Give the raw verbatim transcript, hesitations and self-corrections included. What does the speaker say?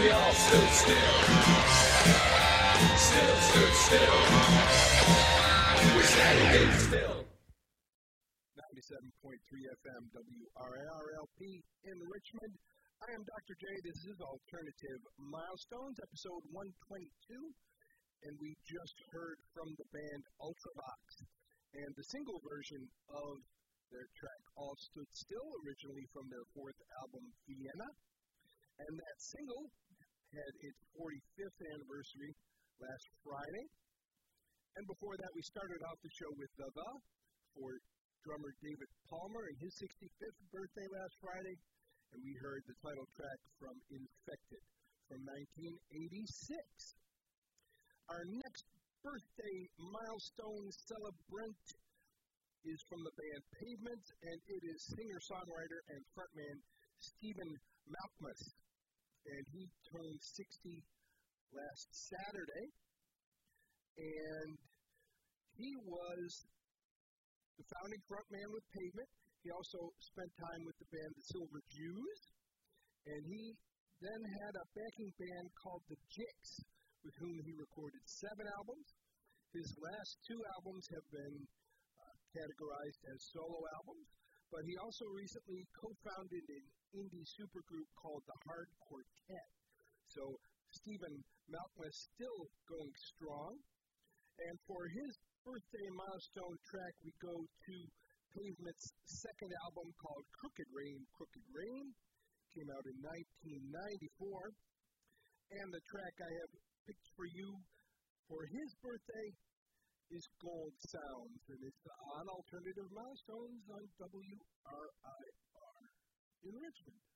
we all stood still. Still stood still. We're standing still. ninety-seven point three F M W R A R L P in Richmond. I am Doctor J. This is Alternative Milestones, episode one twenty-two, and we just heard from the band Ultravox and the single version of their track All Stood Still, originally from their fourth album, Vienna. And that single had its forty-fifth anniversary last Friday. And before that, we started off the show with The The for drummer David Palmer and his sixty-fifth birthday last Friday. And we heard the title track from Infected from nineteen eighty-six. Our next birthday milestone celebrant is from the band Pavement, and it is singer-songwriter and frontman Stephen Malkmus. And he turned sixty last Saturday. And he was the founding frontman with Pavement. He also spent time with the band The Silver Jews. And he then had a backing band called The Jicks, with whom he recorded seven albums. His last two albums have been uh, categorized as solo albums, but he also recently co-founded an indie supergroup called The Hard Quartet. So Stephen Malkmus still going strong. And for his birthday milestone track, we go to Pavement's second album called Crooked Rain, Crooked Rain. Came out in nineteen ninety-four. And the track I have picked for you for his birthday is Gold Sounds, and it's on Alternative Milestones on W R I R in Richmond.